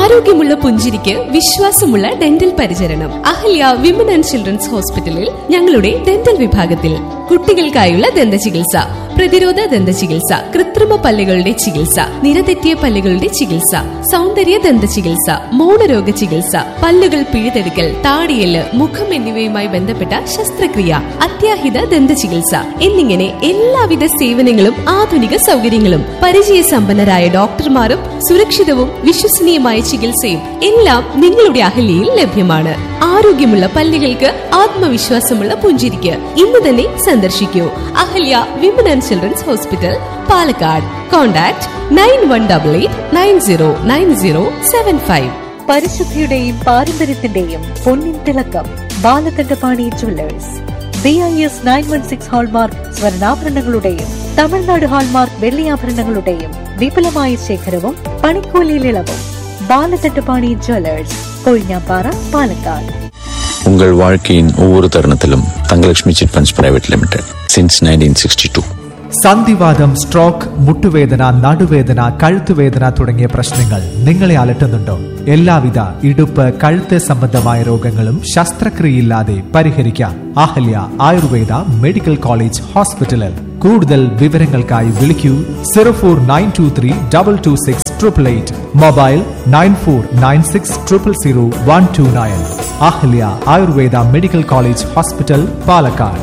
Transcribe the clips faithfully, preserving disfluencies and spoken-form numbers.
ആരോഗ്യമുള്ള പുഞ്ചിരിക്ക് വിശ്വാസമുള്ള ഡെന്റൽ പരിചരണം. അഹല്യ വിമൻ ആൻഡ് ചിൽഡ്രൻസ് ഹോസ്പിറ്റലിൽ ഞങ്ങളുടെ ഡെന്റൽ വിഭാഗത്തിൽ കുട്ടികൾക്കായുള്ള ദന്ത ചികിത്സ, പ്രതിരോധ ദന്ത ചികിത്സ, കൃത്രിമ പല്ലുകളുടെ ചികിത്സ, നിരതെറ്റിയ പല്ലുകളുടെ ചികിത്സ, സൗന്ദര്യ ദന്ത ചികിത്സ, മൗനരോഗ ചികിത്സ, പല്ലുകൾ പിഴുതെടുക്കൽ, താടിയെല്ല്, മുഖം എന്നിവയുമായി ബന്ധപ്പെട്ട ശസ്ത്രക്രിയ, അത്യാഹിത ദന്ത ചികിത്സ എന്നിങ്ങനെ എല്ലാവിധ സേവനങ്ങളും ആധുനിക സൗകര്യങ്ങളും പരിചയസമ്പന്നരായ ഡോക്ടർമാരും സുരക്ഷിതവും വിശ്വസനീയമായ ചികിത്സയും എല്ലാം നിങ്ങളുടെ അഹല്യയിൽ ലഭ്യമാണ്. ആരോഗ്യമുള്ള പല്ലുകൾക്ക് ആത്മവിശ്വാസമുള്ള പുഞ്ചിരിക്ക് ഇന്ന് തന്നെ സന്ദർശിക്കൂ. Ahalya women and children's hospital, Palakkad. Contact nine one double eight nine zero nine zero seven five. പരിശുദ്ധിയുടെയും പാരമ്പര്യത്തിന്റെയും പൊന്നിൻ തിളക്കം Balakandapani jewellers. B I S nine one six hallmark സ്വർണ്ണാഭരണങ്ങളുടെയും Tamil Nadu hallmark വെള്ളിയാഭരണങ്ങളുടെയും വിപുലമായ ശേഖരവും പണിക്കൂലിയിൽ ഇളവും. ബാലകണ്ഠപാണി ജുവല്ലേഴ്സ്, കൊഴിഞ്ഞാപ്പാറ, പാലക്കാട്. உங்கள் வாழ்க்கையின் ஒவ்வொரு தருணத்திலும் Thangalakshmi chit funds private limited since nineteen sixty to. സന്ധിവാതം, stroke, മുട്ടുവേദന, നടുവേദന, കഴുത്തുവേദന തുടങ്ങിയ പ്രശ്നങ്ങൾ നിങ്ങളെ അലട്ടുന്നുണ്ടോ? എല്ലാവിധ ഇടുപ്പ്, കഴുത്ത് സംബന്ധമായ രോഗങ്ങളും ശസ്ത്രക്രിയയില്ലാതെ പരിഹരിക്കാം. അഹല്യ ആയുർവേദ മെഡിക്കൽ കോളേജ് ഹോസ്പിറ്റലിൽ. കൂടുതൽ വിവരങ്ങൾക്കായി വിളിക്കൂ zero four nine to three double two six triple eight. Mobile nine four nine six triple zero one two nine. Ahalya Ayurveda medical college hospital, Palakkad.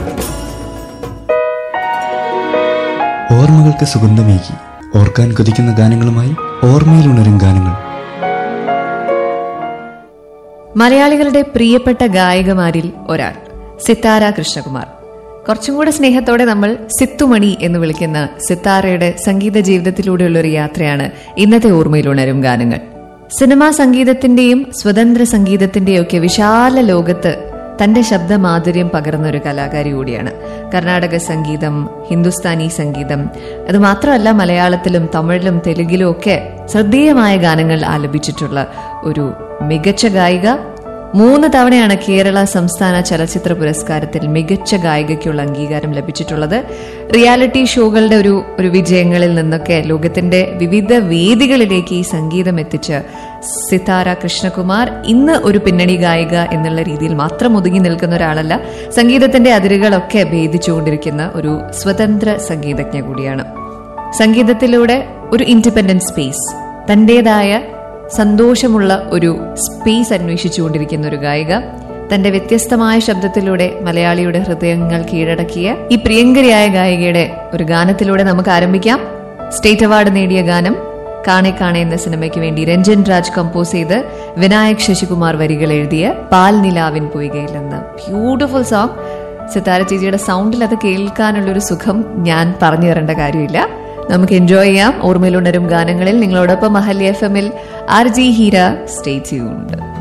ഓർമ്മകൾക്ക് സുഗന്ധമേകി ഓർക്കാൻ കൊതിക്കുന്ന ഗാനങ്ങളുമായി ഓർമ്മയിൽ ഉണരും ഗാനങ്ങൾ. മലയാളികളുടെ പ്രിയപ്പെട്ട ഗായികമാരിൽ ഒരാൾ സിത്താര കൃഷ്ണകുമാർ. കുറച്ചും കൂടെ സ്നേഹത്തോടെ നമ്മൾ സിത്തുമണി എന്ന് വിളിക്കുന്ന സിത്താരയുടെ സംഗീത ജീവിതത്തിലൂടെയുള്ള ഒരു യാത്രയാണ് ഇന്നത്തെ ഓർമ്മയിൽ ഉണരും ഗാനങ്ങൾ. സിനിമാ സംഗീതത്തിന്റെയും സ്വതന്ത്ര സംഗീതത്തിന്റെയും ഒക്കെ വിശാല ലോകത്ത് തന്റെ ശബ്ദമാധുര്യം പകർന്ന ഒരു കലാകാരി കൂടിയാണ്. കർണാടക സംഗീതം, ഹിന്ദുസ്ഥാനി സംഗീതം, അത് മാത്രമല്ല മലയാളത്തിലും തമിഴിലും തെലുങ്കിലും ഒക്കെ ശ്രദ്ധേയമായ ഗാനങ്ങൾ ആലപിച്ചിട്ടുള്ള ഒരു മികച്ച ഗായിക. മൂന്ന് തവണയാണ് കേരള സംസ്ഥാന ചലച്ചിത്ര പുരസ്കാരത്തിൽ മികച്ച ഗായികയ്ക്കുള്ള അംഗീകാരം ലഭിച്ചിട്ടുള്ളത്. റിയാലിറ്റി ഷോകളുടെ ഒരു ഒരു വിജയങ്ങളിൽ നിന്നൊക്കെ ലോകത്തിന്റെ വിവിധ വേദികളിലേക്ക് ഈ സംഗീതം എത്തിച്ച സിത്താര കൃഷ്ണകുമാർ ഇന്ന് ഒരു പിന്നണി ഗായിക എന്നുള്ള രീതിയിൽ മാത്രം ഒതുങ്ങി നിൽക്കുന്ന ഒരാളല്ല. സംഗീതത്തിന്റെ അതിരുകളൊക്കെ ഭേദിച്ചുകൊണ്ടിരിക്കുന്ന ഒരു സ്വതന്ത്ര സംഗീതജ്ഞ കൂടിയാണ്. സംഗീതത്തിലൂടെ ഒരു ഇൻഡിപെൻഡന്റ് സ്പേസ്, തന്റേതായ സന്തോഷമുള്ള ഒരു സ്പേസ് അന്വേഷിച്ചുകൊണ്ടിരിക്കുന്ന ഒരു ഗായിക. തന്റെ വ്യത്യസ്തമായ ശബ്ദത്തിലൂടെ മലയാളിയുടെ ഹൃദയങ്ങൾ കീഴടക്കിയ ഈ പ്രിയങ്കരിയായ ഗായികയുടെ ഒരു ഗാനത്തിലൂടെ നമുക്ക് ആരംഭിക്കാം. സ്റ്റേറ്റ് അവാർഡ് നേടിയ ഗാനം കാണെ കാണെ എന്ന സിനിമയ്ക്ക് വേണ്ടി രഞ്ജൻ രാജ് കമ്പോസ് ചെയ്ത് വിനായക് ശശികുമാർ വരികൾ എഴുതിയ പാൽ നിലാവിൻ പൊയ്കയിൽ നിന്ന് ബ്യൂട്ടിഫുൾ സോങ്. സിത്താര ചേച്ചിയുടെ സൗണ്ടിൽ അത് കേൾക്കാനുള്ളൊരു സുഖം ഞാൻ പറഞ്ഞു തരേണ്ട കാര്യമില്ല. നമുക്ക് എൻജോയ് ചെയ്യാം ഓർമ്മയിലുണരും ഗാനങ്ങളിൽ. നിങ്ങളോടൊപ്പം അഹല്യ എഫ് എമ്മിൽ R G Heera. Stay tuned.